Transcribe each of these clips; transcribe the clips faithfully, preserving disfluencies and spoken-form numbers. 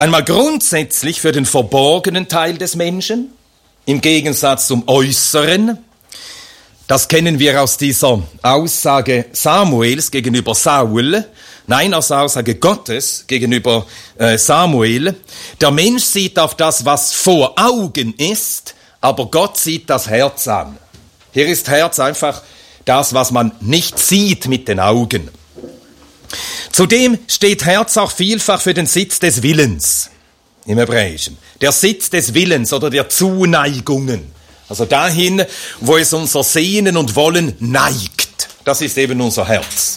Einmal grundsätzlich für den verborgenen Teil des Menschen, im Gegensatz zum Äußeren. Das kennen wir aus dieser Aussage Samuels gegenüber Saul. Nein, aus der Aussage Gottes gegenüber äh, Samuel. Der Mensch sieht auf das, was vor Augen ist, aber Gott sieht das Herz an. Hier ist Herz einfach das, was man nicht sieht mit den Augen. Zudem steht Herz auch vielfach für den Sitz des Willens im Hebräischen. Der Sitz des Willens oder der Zuneigungen. Also dahin, wo es unser Sehnen und Wollen neigt. Das ist eben unser Herz.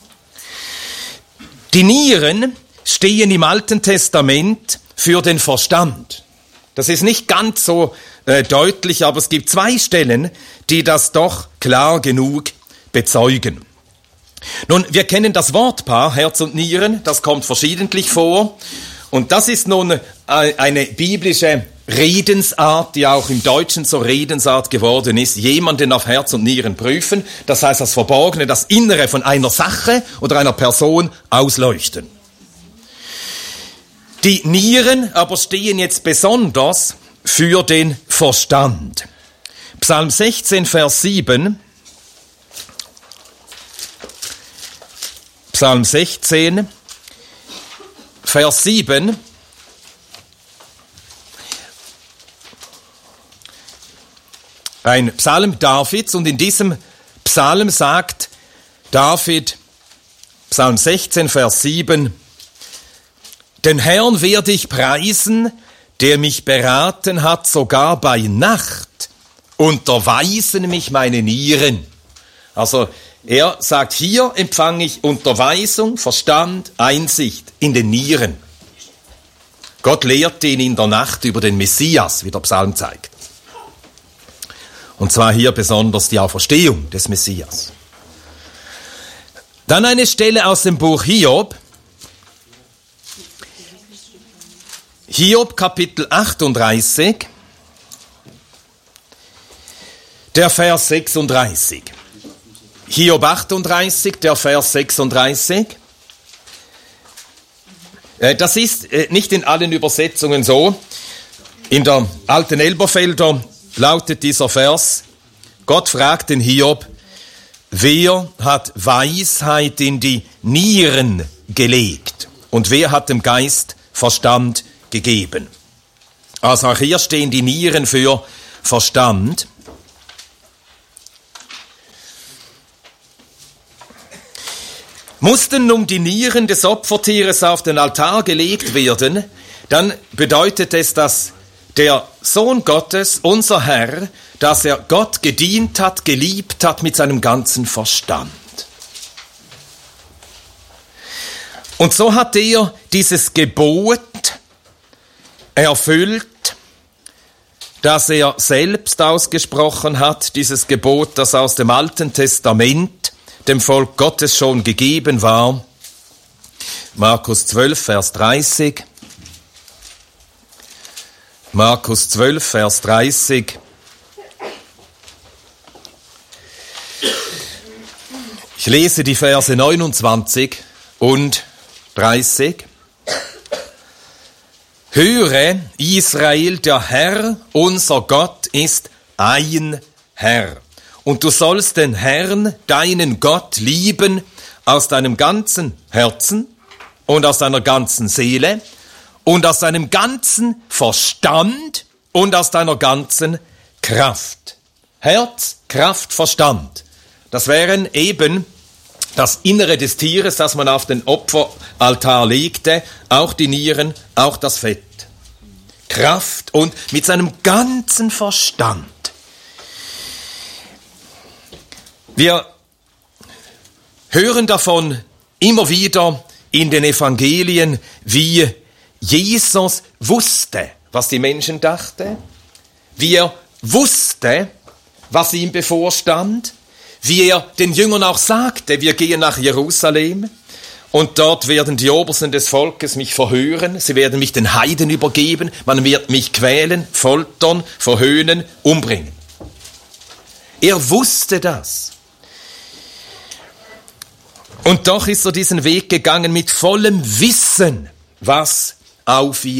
Die Nieren stehen im Alten Testament für den Verstand. Das ist nicht ganz so äh, deutlich, aber es gibt zwei Stellen, die das doch klar genug bezeugen. Nun, wir kennen das Wortpaar Herz und Nieren, das kommt verschiedentlich vor. Und das ist nun eine biblische Redensart, die auch im Deutschen zur Redensart geworden ist. Jemanden auf Herz und Nieren prüfen, das heißt das Verborgene, das Innere von einer Sache oder einer Person ausleuchten. Die Nieren aber stehen jetzt besonders für den Verstand. Psalm sechzehn, Vers sieben. Psalm sechzehn, Vers sieben. Ein Psalm Davids, und in diesem Psalm sagt David, Psalm sechzehn, Vers sieben, den Herrn werde ich preisen, der mich beraten hat, sogar bei Nacht, unterweisen mich meine Nieren. Also er sagt, hier empfange ich Unterweisung, Verstand, Einsicht in den Nieren. Gott lehrt ihn in der Nacht über den Messias, wie der Psalm zeigt. Und zwar hier besonders die Auferstehung des Messias. Dann eine Stelle aus dem Buch Hiob. Hiob Kapitel achtunddreißig, der Vers sechsunddreißig. Hiob achtunddreißig, der Vers sechsunddreißig. Das ist nicht in allen Übersetzungen so. In der alten Elberfelder lautet dieser Vers, Gott fragt den Hiob, wer hat Weisheit in die Nieren gelegt und wer hat dem Geist Verstand gegeben? Also auch hier stehen die Nieren für Verstand. Mussten nun die Nieren des Opfertieres auf den Altar gelegt werden, dann bedeutet es, dass der Sohn Gottes, unser Herr, dass er Gott gedient hat, geliebt hat mit seinem ganzen Verstand. Und so hat er dieses Gebot erfüllt, das er selbst ausgesprochen hat, dieses Gebot, das aus dem Alten Testament dem Volk Gottes schon gegeben war. Markus zwölf, Vers dreißig. Markus zwölf, Vers dreißig. Ich lese die Verse neunundzwanzig und dreißig. Höre, Israel, der Herr, unser Gott, ist ein Herr. Und du sollst den Herrn, deinen Gott, lieben aus deinem ganzen Herzen und aus deiner ganzen Seele und aus deinem ganzen Verstand und aus deiner ganzen Kraft. Herz, Kraft, Verstand. Das wären eben das Innere des Tieres, das man auf den Opferaltar legte, auch die Nieren, auch das Fett. Kraft und mit seinem ganzen Verstand. Wir hören davon immer wieder in den Evangelien, wie Jesus wusste, was die Menschen dachten, wie er wusste, was ihm bevorstand, wie er den Jüngern auch sagte, wir gehen nach Jerusalem und dort werden die Obersten des Volkes mich verhören, sie werden mich den Heiden übergeben, man wird mich quälen, foltern, verhöhnen, umbringen. Er wusste das. Und doch ist er diesen Weg gegangen mit vollem Wissen, was auf